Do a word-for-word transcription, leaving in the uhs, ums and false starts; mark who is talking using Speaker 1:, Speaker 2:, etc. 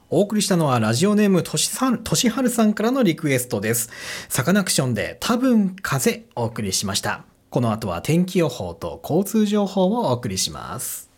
Speaker 1: お送りしたのはラジオネームとしさん、としはるさんからのリクエストです。サカナクションで多分風お送りしました。この後は天気予報と交通情報をお送りします。